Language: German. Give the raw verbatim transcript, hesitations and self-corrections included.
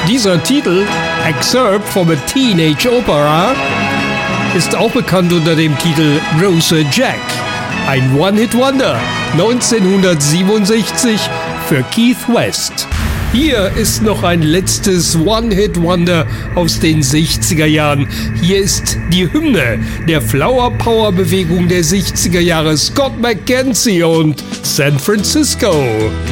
Dieser Titel, Excerpt from a Teenage Opera, ist auch bekannt unter dem Titel Grocer Jack. Ein One-Hit-Wonder neunzehnhundertsiebenundsechzig für Keith West. Hier ist noch ein letztes One-Hit-Wonder aus den sechziger Jahren. Hier ist die Hymne der Flower-Power-Bewegung der sechziger Jahre, Scott McKenzie und San Francisco.